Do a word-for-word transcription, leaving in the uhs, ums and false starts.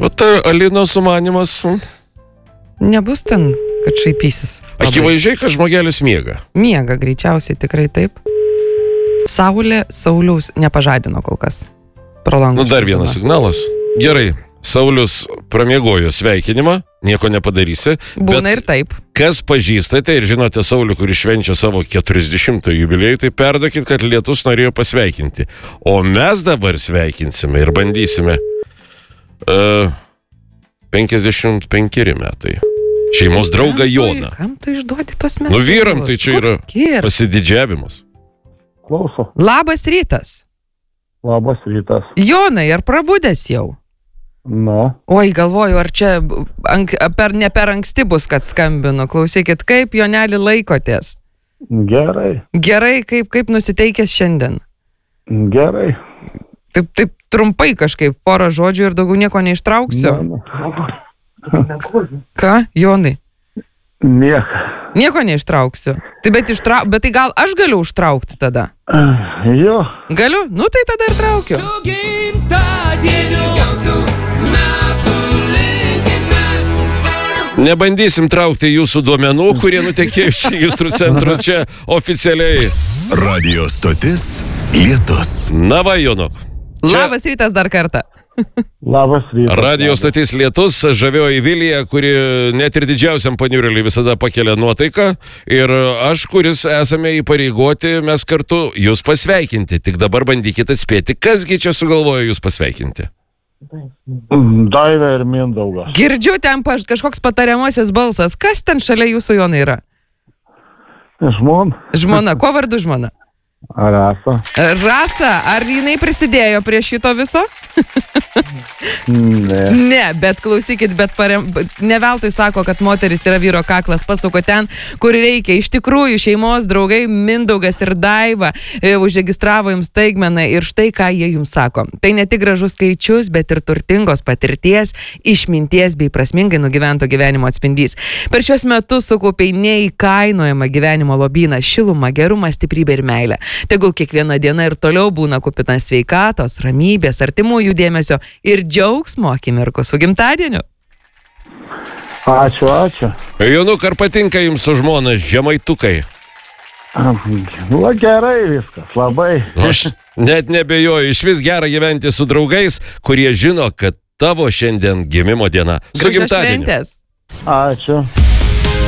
O tai Alinos sumanimas... Nebus ten, kad šaipysis. Labai. Akivaizdžiai, kad žmogelis miega. Miega greičiausiai, tikrai taip. Saulė Sauliaus nepažadino kol kas. Nu, dar vienas signalas. Gerai, Saulius pramiegojo sveikinimą, nieko nepadarysi. Būna ir taip. Kas pažįstate ir žinote Saulių, kuris švenčia savo keturiasdešimtąjį jubiliejų, tai perduokit, kad Lietus norėjo pasveikinti. O mes dabar sveikinsime ir bandysime. Uh, penkiasdešimt penkeri metai. Šeimos draugą Joną. Kam tu išduodi tos metus? Nu, vyram tai čia yra pasididžiavimas. Klauso. Labas rytas. Labas rytas. Jonai, ar prabudęs jau? Nu. Oi, galvoju, ar čia ank, per, ne per anksti bus, kad skambinu. Klausykit, kaip Jonelį laikotės? Gerai. Gerai, kaip, kaip nusiteikęs šiandien? Gerai. Taip, taip trumpai kažkaip, porą žodžių ir daugiau nieko neištrauksiu. Nu, Ką, Jonai? Nieko. Nieko neištrauksiu. Tai bet, ištra... bet tai gal aš galiu užtraukti tada? Jo. Galiu? Nu tai tada ir traukiu. Nebandysim traukti jūsų duomenų, kurie nutekėjo iš registrų centro čia oficialiai. Radio stotis Lietus. Na va, Jonok. Čia... Labas rytas dar kartą. Labas rytas. Radio stotis Lietus, žavioji Vilija, kuri net ir didžiausiam paniurėliui visada pakelia nuotaiką. Ir aš, kuris esame įpareigoti, mes kartu jūs pasveikinti. Tik dabar bandykite atspėti, kasgi čia sugalvojo jūs pasveikinti. Daiva ir Mindaugas. Girdžiu ten kažkoks patariamasis balsas. Kas ten šalia jūsų, Jonai, yra? Žmona. Žmona. Kuo vardu žmona? Rasa. Rasa, ar jinai prisidėjo prie šito viso? Ne. Ne, bet klausykit, bet parem, ne veltui sako, kad moteris yra vyro kaklas, pasuko ten, kur reikia. Iš tikrųjų, šeimos draugai Mindaugas ir Daiva e, užregistravo jums staigmeną ir štai ką jie jums sako. Tai ne tik gražus skaičius, bet ir turtingos patirties, išminties bei prasmingai nugyvento gyvenimo atspindys. Per šios metus sukaupiai neįkainojama gyvenimo lobyną, šilumą, gerumą, stiprybę ir meilę. Tegul kiekviena diena ir toliau būna kupina sveikatos, ramybės, artimųjų dėmesio ir džiaugsmo akimirkos su gimtadieniu. Ačiū, ačiū. Jonuk, ar patinka jums su žmona žemaitukai? La, gerai viskas, labai. Aš net nebejoju, iš vis gera gyventi su draugais, kurie žino, kad tavo šiandien gimimo diena. Su Gražios gimtadieniu. šventės. Ačiū.